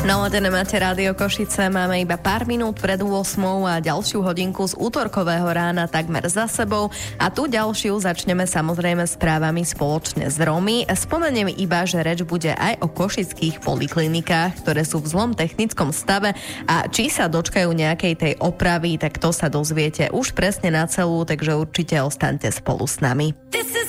Naladené máte Rádio Košice, máme iba pár minút pred 8 a ďalšiu hodinku z útorkového rána takmer za sebou a tu ďalšiu začneme samozrejme správami spoločne s Romy. Spomeniem iba, že reč bude aj o košických poliklinikách, ktoré sú v zlom technickom stave a či sa dočkajú nejakej tej opravy, tak to sa dozviete už presne na celú, takže určite ostaňte spolu s nami.